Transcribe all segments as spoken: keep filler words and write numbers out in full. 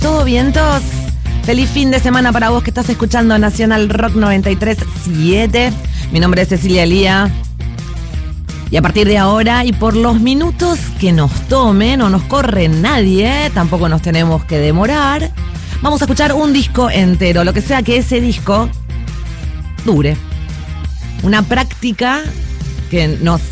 ¿Todo vientos? Feliz fin de semana para vos que estás escuchando Nacional Rock noventa y tres punto siete. Mi nombre es Cecilia Lía. Y a partir de ahora y por los minutos que nos tomen, no nos corre nadie, tampoco nos tenemos que demorar, vamos a escuchar un disco entero, lo que sea que ese disco dure. Una práctica que nos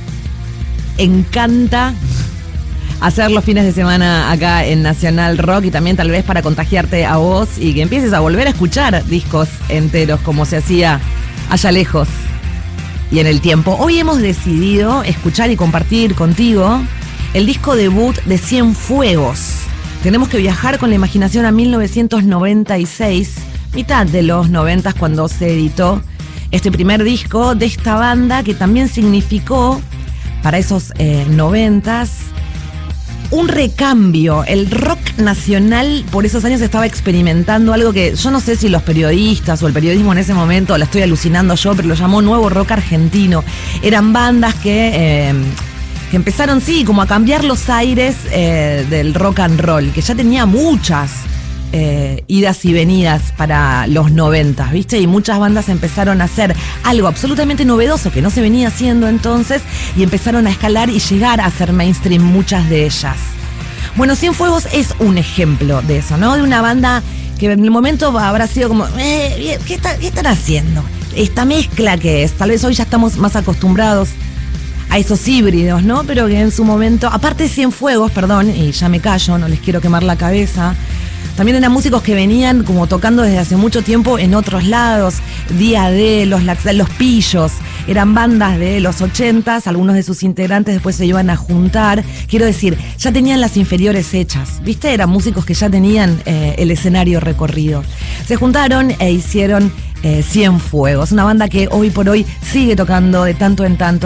encanta hacer los fines de semana acá en Nacional Rock, y también tal vez para contagiarte a vos y que empieces a volver a escuchar discos enteros como se hacía allá lejos y en el tiempo. Hoy hemos decidido escuchar y compartir contigo el disco debut de Cienfuegos. Tenemos que viajar con la imaginación a mil novecientos noventa y seis, mitad de los noventas, cuando se editó este primer disco de esta banda que también significó para esos eh, noventas un recambio. El rock nacional por esos años estaba experimentando algo que yo no sé si los periodistas o el periodismo en ese momento, la estoy alucinando yo, pero lo llamó nuevo rock argentino. Eran bandas que, eh, que empezaron, sí, como a cambiar los aires eh, del rock and roll, que ya tenía muchas eh, idas y venidas para los noventas, ¿viste? Y muchas bandas empezaron a hacer algo absolutamente novedoso que no se venía haciendo entonces, y empezaron a escalar y llegar a ser mainstream muchas de ellas. Bueno, Cienfuegos es un ejemplo de eso, ¿no? De una banda que en el momento habrá sido como, eh, ¿qué, está, ¿qué están haciendo? Esta mezcla que es, tal vez hoy ya estamos más acostumbrados a esos híbridos, ¿no? Pero que en su momento, aparte de Cienfuegos, perdón, y ya me callo, no les quiero quemar la cabeza, también eran músicos que venían como tocando desde hace mucho tiempo en otros lados. Día D, los, los Pillos, eran bandas de los ochentas, algunos de sus integrantes después se iban a juntar. Quiero decir, ya tenían las inferiores hechas, ¿viste? Eran músicos que ya tenían eh, el escenario recorrido. Se juntaron e hicieron eh, Cienfuegos, una banda que hoy por hoy sigue tocando de tanto en tanto